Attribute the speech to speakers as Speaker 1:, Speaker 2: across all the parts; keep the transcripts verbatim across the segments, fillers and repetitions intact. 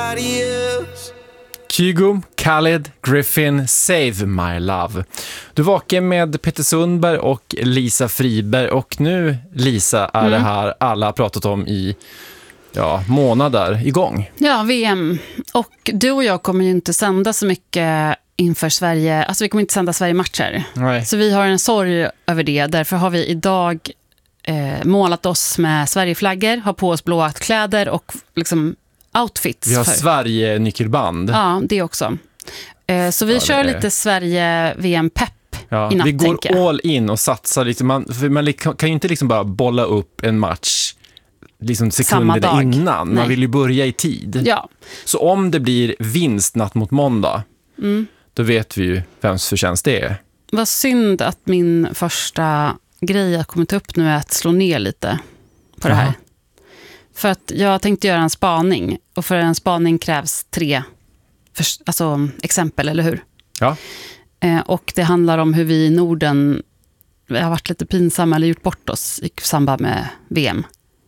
Speaker 1: nobody else.
Speaker 2: Kygo, Khaled, Griffin, Save My Love. Du vakar med Peter Sundberg och Lisa Friberg. Och nu, Lisa, är mm. det här alla har pratat om i ja, månader igång.
Speaker 3: Ja, V M. Och du och jag kommer ju inte sända så mycket inför Sverige. Alltså vi kommer inte sända Sverige-matcher.
Speaker 2: Nej.
Speaker 3: Så vi har en sorg över det. Därför har vi idag eh, målat oss med Sverigeflaggor, har på oss blåa kläder och liksom outfits.
Speaker 2: Vi har
Speaker 3: för.
Speaker 2: Sverige-nyckelband.
Speaker 3: Ja, det också. Eh, så vi
Speaker 2: ja,
Speaker 3: kör
Speaker 2: är...
Speaker 3: lite Sverige-V M-pepp
Speaker 2: ja,
Speaker 3: i natt,
Speaker 2: vi går
Speaker 3: tänker jag.
Speaker 2: all in och satsar lite. Man, för man kan ju inte liksom bara bolla upp en match liksom sekunder innan. Man Nej. vill ju börja i tid.
Speaker 3: Ja.
Speaker 2: Så om det blir vinst natt mot måndag, mm. då vet vi ju vems förtjänst det är.
Speaker 3: Vad synd att min första grej jag kommer ta upp nu är att slå ner lite på det här. Aha. För att jag tänkte göra en spaning. Och för en spaning krävs tre för, alltså, exempel, eller hur?
Speaker 2: Ja.
Speaker 3: Eh, och det handlar om hur vi i Norden har varit lite pinsamma eller gjort bort oss i samband med V M.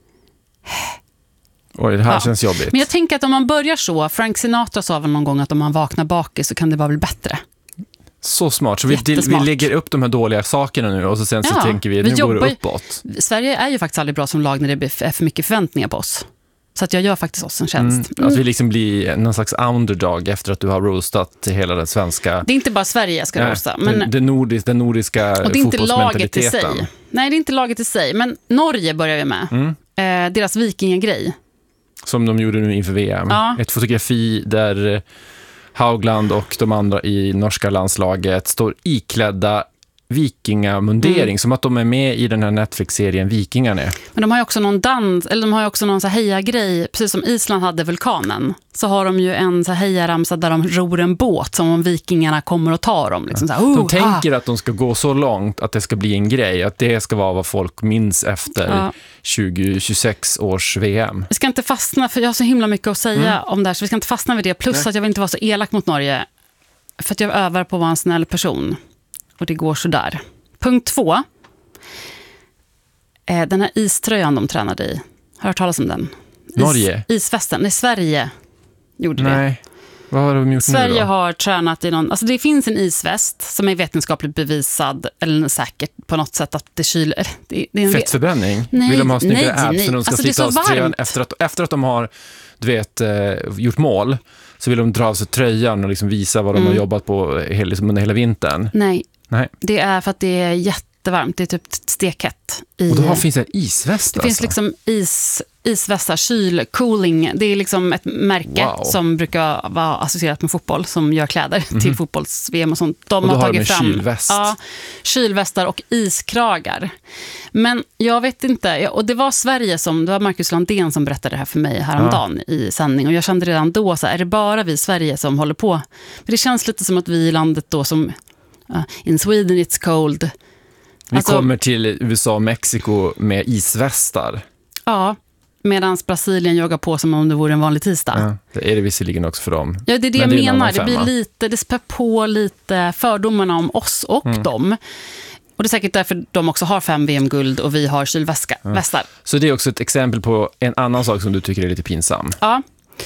Speaker 2: Oj, det här
Speaker 3: ja.
Speaker 2: känns jobbigt.
Speaker 3: Men jag tänker att om man börjar så, Frank Sinatra sa väl någon gång att om man vaknar bakis så kan det vara väl bättre.
Speaker 2: Så smart. Så vi, vi lägger upp de här dåliga sakerna nu och så sen så ja, tänker vi, nu vi går det uppåt.
Speaker 3: Sverige är ju faktiskt aldrig bra som lag när det är för mycket förväntningar på oss. Så att jag gör faktiskt oss en tjänst.
Speaker 2: Mm, att vi liksom blir någon slags underdog efter att du har roastat hela den svenska...
Speaker 3: Det är inte bara Sverige jag ska
Speaker 2: Nej,
Speaker 3: roasta. Men...
Speaker 2: Den, den, nordisk, den nordiska
Speaker 3: och det är inte laget i sig.
Speaker 2: fotbollsmentaliteten.
Speaker 3: Nej, det är inte laget i sig. Men Norge börjar vi med. Mm. Eh, deras vikingagrej.
Speaker 2: Som de gjorde nu inför V M.
Speaker 3: Ja.
Speaker 2: Ett fotografi där Haugland och de andra i norska landslaget står iklädda vikingamundering, mm. som att de är med i den här Netflix-serien Vikingarna.
Speaker 3: Men de har ju också någon dans, eller de har ju också någon så här heja-grej, precis som Island hade vulkanen. Så har de ju en så här hejaramsa där de ror en båt som om vikingarna kommer och tar dem. Liksom så här, oh,
Speaker 2: de tänker ah. att de ska gå så långt att det ska bli en grej, att det ska vara vad folk minns efter ja. tjugo tjugosex års V M.
Speaker 3: Vi ska inte fastna, för jag har så himla mycket att säga mm. om det här, så vi ska inte fastna vid det. Plus Nej. att jag vill inte vara så elak mot Norge, för att jag övar på att vara en snäll person. Och det går så där. Punkt två. Eh, den här iströjan de tränade i. Har du hört talas om den? Is,
Speaker 2: Norge?
Speaker 3: Isfesten. Nej, Sverige gjorde
Speaker 2: Nej.
Speaker 3: det.
Speaker 2: Vad har de gjort
Speaker 3: Sverige
Speaker 2: nu då?
Speaker 3: har tränat i någon... Alltså det finns en isväst som är vetenskapligt bevisad, eller säkert på något sätt att det kyler... Det, det är en
Speaker 2: Fettförbränning?
Speaker 3: Nej,
Speaker 2: Vill de ha snyggare
Speaker 3: nej,
Speaker 2: abs
Speaker 3: nej.
Speaker 2: när de ska
Speaker 3: Alltså,
Speaker 2: slita av tröjan efter att, efter att de har du vet, eh, gjort mål, så vill de dra av sig tröjan och liksom visa vad de mm. har jobbat på hela, liksom under hela vintern.
Speaker 3: Nej.
Speaker 2: Nej,
Speaker 3: det är för att det är jättevarmt. Det är typ stekhett. I,
Speaker 2: och då finns det en isväst.
Speaker 3: Det
Speaker 2: alltså.
Speaker 3: finns liksom is, isvästar, kyl, cooling. Det är liksom ett märke wow. som brukar vara associerat med fotboll, som gör kläder mm-hmm. till fotbolls-V M och sånt. De
Speaker 2: och då
Speaker 3: har tagit
Speaker 2: har de
Speaker 3: fram
Speaker 2: kylväst.
Speaker 3: Ja, kylvästar och iskragar. Men jag vet inte, och det var Sverige som, det var Marcus Landén som berättade det här för mig häromdagen ja. i sändning, och jag kände redan då så här, är det bara vi i Sverige som håller på? Men det känns lite som att vi i landet då som Uh, in Sweden it's cold.
Speaker 2: Vi
Speaker 3: alltså,
Speaker 2: kommer till U S A och Mexiko med isvästar.
Speaker 3: Ja, medan Brasilien joggar på som om det vore en vanlig tisdag.
Speaker 2: Ja, det är det visserligen också för dem.
Speaker 3: Ja, det är det Men jag det menar. Det blir lite, det spär på lite fördomarna om oss och mm. dem. Och det är säkert därför de också har fem V M-guld och vi har kylvästar. Ja.
Speaker 2: Så det är också ett exempel på en annan sak som du tycker är lite pinsam.
Speaker 3: Ja.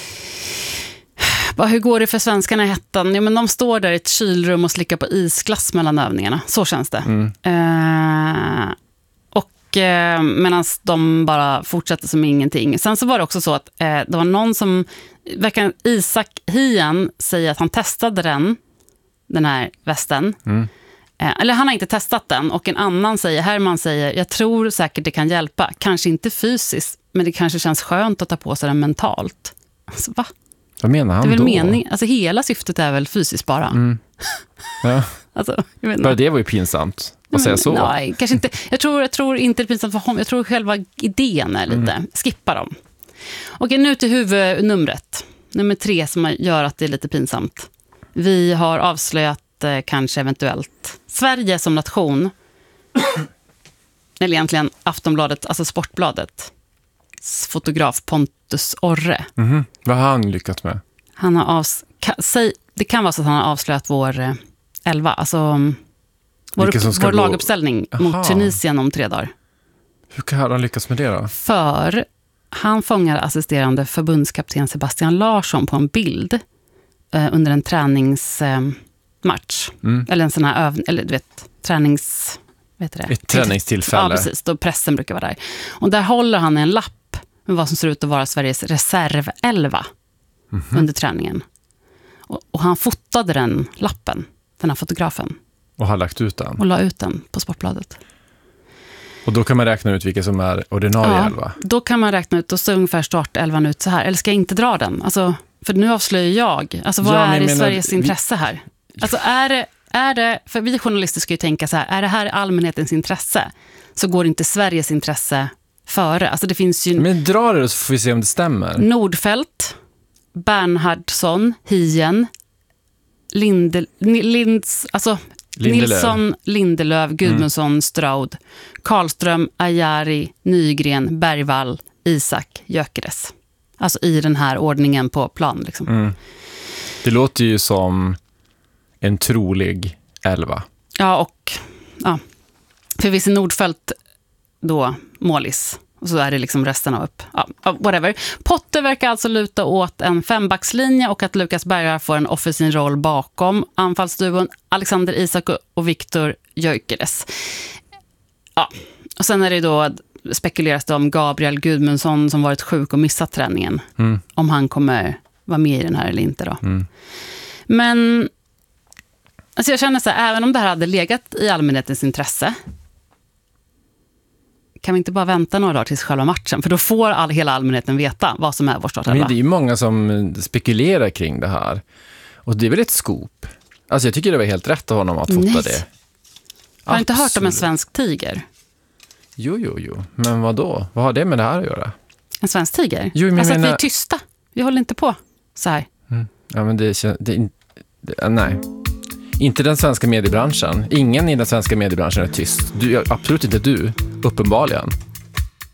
Speaker 3: Hur går det för svenskarna i hettan? Ja, men de står där i ett kylrum och slickar på isglass mellan övningarna. Så känns det. Mm. Eh, och eh, medan de bara fortsätter som ingenting. Sen så var det också så att eh, det var någon som, verkar Isak Hien säger att han testade den, den här västen. Mm. Eh, eller han har inte testat den. Och en annan säger, Herman säger, jag tror säkert det kan hjälpa. Kanske inte fysiskt, men det kanske känns skönt att ta på sig den mentalt. Alltså, va?
Speaker 2: Vad menar han
Speaker 3: det är väl
Speaker 2: då?
Speaker 3: Mening, alltså hela syftet är väl fysiskt bara. Mm.
Speaker 2: Ja.
Speaker 3: alltså, jag vet
Speaker 2: inte. Det var ju pinsamt att men, säga så.
Speaker 3: Nej, kanske inte. Jag tror, jag tror inte det är pinsamt för honom. Jag tror själva idén är lite. Mm. Skippa dem. Okej, nu till huvudnumret. Nummer tre som gör att det är lite pinsamt. Vi har avslöjat eh, kanske eventuellt Sverige som nation. Eller egentligen Aftonbladet, alltså Sportbladet. Fotograf Pontus Orre.
Speaker 2: Mm-hmm. Vad har han lyckats med?
Speaker 3: Han har avs- ka- säg, det kan vara så att han har avslöjat vår eh, elva, alltså vår, vår laguppställning
Speaker 2: Aha.
Speaker 3: mot Tunisien om tre dagar.
Speaker 2: Hur kan han lyckas med det då?
Speaker 3: För Han fångar assisterande förbundskapten Sebastian Larsson på en bild eh, under en träningsmatch. Eh, mm. Eller en sån här övning, eller du vet, tränings... Vet det?
Speaker 2: Ett träningstillfälle.
Speaker 3: Ja, precis. Då pressen brukar vara där. Och där håller han en lapp med vad som ser ut att vara Sveriges reservelva mm-hmm. under träningen. Och, och han fotade den lappen, den här fotografen.
Speaker 2: Och har lagt ut den.
Speaker 3: Och la ut den på Sportbladet.
Speaker 2: Och då kan man räkna ut vilka som är ordinarie
Speaker 3: ja,
Speaker 2: elva?
Speaker 3: Då kan man räkna ut, då ser ungefär startelvan ut så här. Eller ska jag inte dra den? Alltså, för nu avslöjar jag. Alltså vad ja, är i menar, Sveriges vi... intresse här? Alltså är det, är det, för vi journalister ska ju tänka så här, är det här allmänhetens intresse? Så går inte Sveriges intresse före. Alltså det finns ju...
Speaker 2: Men dra det så får vi se om det stämmer.
Speaker 3: Nordfeldt, Bernhardsson, Hien, Linde, Linds, alltså
Speaker 2: Lindelöf.
Speaker 3: Nilsson, Lindelöf, Gudmundsson, mm. Straud, Karlström, Ajari, Nygren, Bergvall, Isak, Gyökeres. Alltså i den här ordningen på plan. Liksom.
Speaker 2: Mm. Det låter ju som en trolig elva.
Speaker 3: Ja, och ja. För visst är Nordfeldt då målis. Och så är det liksom resten av upp. Ja, whatever. Potter verkar alltså luta åt en fembackslinje och att Lukas Bergvall får en offensiv roll bakom anfallsduon Alexander Isak och Viktor Gyökeres. Ja, och sen är det då spekuleras det om Gabriel Gudmundsson som varit sjuk och missat träningen. Mm. Om han kommer vara med i den här eller inte då. Mm. Men alltså jag känner så här, även om det här hade legat i allmänhetens intresse, kan vi inte bara vänta några dagar tills själva matchen? För då får all, hela allmänheten veta vad som är vår startelva.
Speaker 2: Men det är ju många som spekulerar kring det här. Och det är väl ett scoop. Alltså jag tycker det var helt rätt av honom att fota Nej. det.
Speaker 3: Har du inte hört om en svensk tiger?
Speaker 2: Jo, jo, jo. Men vad då? Vad har det med det här att göra?
Speaker 3: En svensk tiger?
Speaker 2: Jo, men
Speaker 3: alltså
Speaker 2: menar...
Speaker 3: att vi är tysta. Vi håller inte på så här.
Speaker 2: Mm. Ja, men det, det, det... Nej. Inte den svenska mediebranschen. Ingen i den svenska mediebranschen är tyst. Du, absolut inte du, uppenbarligen.